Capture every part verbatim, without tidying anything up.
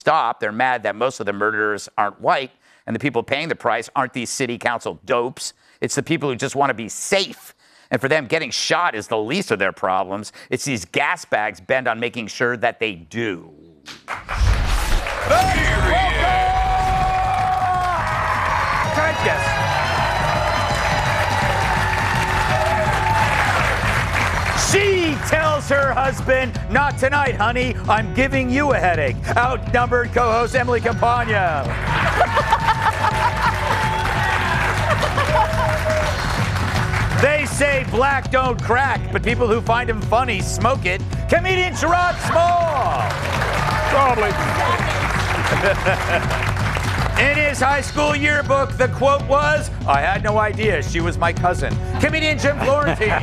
stop. They're mad that most of the murderers aren't white, and the people paying the price aren't these city council dopes. It's the people who just want to be safe. And for them, getting shot is the least of their problems. It's these gas bags bent on making sure that they do. Yes. She tells her husband, "Not tonight, honey. I'm giving you a headache." Outnumbered co-host Emily Campagna. They say black don't crack, but people who find him funny smoke it. Comedian Sherrod Small. Probably. In his high school yearbook, the quote was, "I had no idea she was my cousin." Comedian Jim Florentine.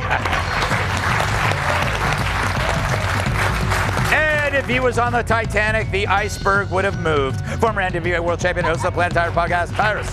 And if he was on the Titanic, the iceberg would have moved. Former N W A world champion, host of the Planetary podcast, Tyrus.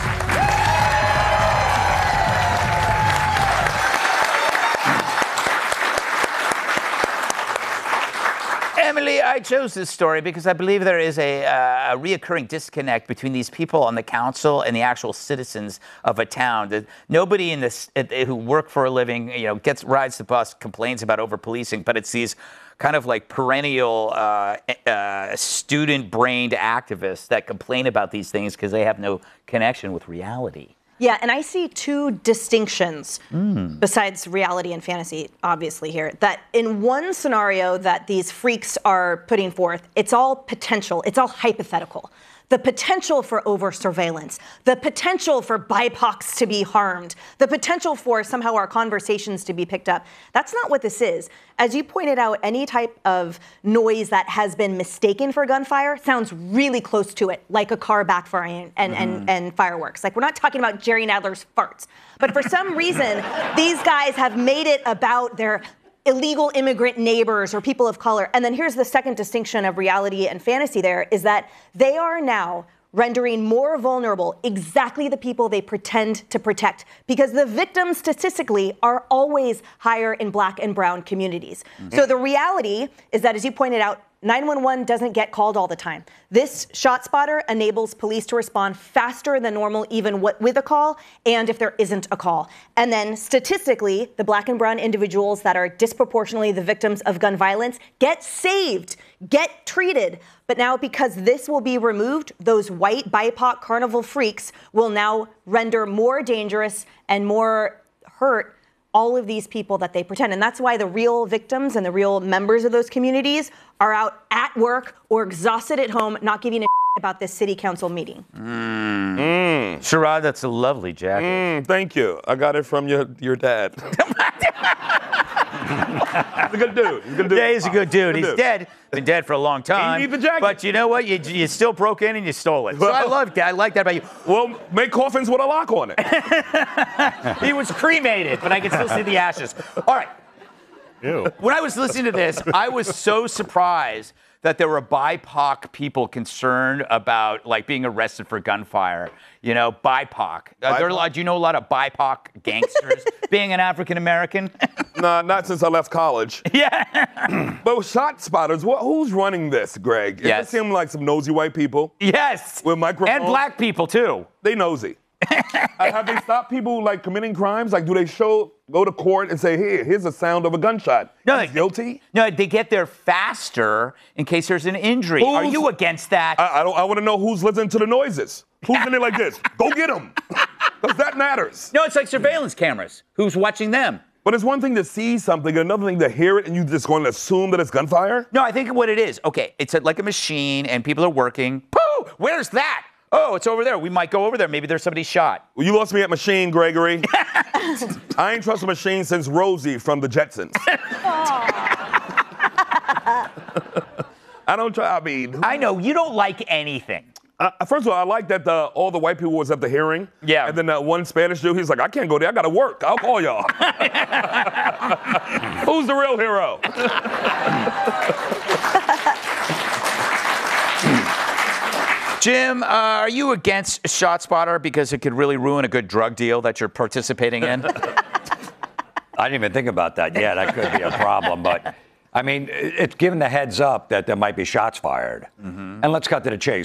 Emily, I chose this story because I believe there is a, uh, a reoccurring disconnect between these people on the council and the actual citizens of a town. That nobody in this uh, who work for a living, you know, gets rides the bus, complains about over-policing, but it's these kind of like perennial uh, uh, student-brained activists that complain about these things because they have no connection with reality. Yeah, and I see two distinctions mm. besides reality and fantasy, obviously, here. That in one scenario that these freaks are putting forth, it's all potential, it's all hypothetical. The potential for over-surveillance, the potential for B I P O Cs to be harmed, the potential for somehow our conversations to be picked up. That's not what this is. As you pointed out, any type of noise that has been mistaken for gunfire sounds really close to it, like a car backfiring and, mm. and, and fireworks. Like, we're not talking about Jerry Nadler's farts. But for some reason, these guys have made it about their illegal immigrant neighbors or people of color. And then here's the second distinction of reality and fantasy there, is that they are now rendering more vulnerable exactly the people they pretend to protect, because the victims statistically are always higher in black and brown communities. Mm-hmm. So the reality is that, as you pointed out, nine one one doesn't get called all the time. This ShotSpotter enables police to respond faster than normal, even w- with a call, and if there isn't a call. And then statistically, the black and brown individuals that are disproportionately the victims of gun violence get saved, get treated. But now, because this will be removed, those white B I P O C carnival freaks will now render more dangerous and more hurt all of these people that they pretend. And that's why the real victims and the real members of those communities are out at work or exhausted at home, not giving a about this city council meeting. Mm. Mm. Sherrod, that's a lovely jacket. Mm, thank you. I got it from your, your dad. He's a good dude. He's a good dude. Yeah, he's a good dude. Good he's dude. dead. Been dead for a long time. You need the jacket. But you know what? You, you still broke in and you stole it. So Well, I love that. I like that about you. Well, make coffins with a lock on it. He was cremated, but I can still see the ashes. All right. Ew. When I was listening to this, I was so surprised that there were B I P O C people concerned about, like, being arrested for gunfire. You know, B I P O C. Uh, there are a lot, do you know a lot of B I P O C gangsters being an African American? Nah, not since I left college. Yeah. But with ShotSpotters, wh- who's running this, Greg? It Yes. seem like some nosy white people. Yes. With microphones. And black people, too. They nosy. uh, have they stopped people, like, committing crimes? Like, do they show, go to court and say, here, here's the sound of a gunshot? No, He's they- guilty? No, they get there faster in case there's an injury. Who's- Are you against that? I, I don't. I want to know who's listening to the noises. Who's in there like this? Go get them. Because that matters. No, it's like surveillance cameras. Who's watching them? But it's one thing to see something, another thing to hear it, and you just going to assume that it's gunfire? No, I think what it is, okay, it's a, like a machine and people are working. Pooh! Where's that? Oh, it's over there. We might go over there. Maybe there's somebody shot. Well, you lost me at machine, Gregory. I ain't trust a machine since Rosie from the Jetsons. I don't try, I mean... I know, you don't like anything. Uh, first of all, I like that the, all the white people was at the hearing. Yeah. And then that one Spanish dude, he's like, I can't go there. I got to work. I'll call y'all. Who's the real hero? Jim, uh, are you against ShotSpotter because it could really ruin a good drug deal that you're participating in? I didn't even think about that yet. That could be a problem, but I mean, it's given the heads up that there might be shots fired. And let's cut to the chase.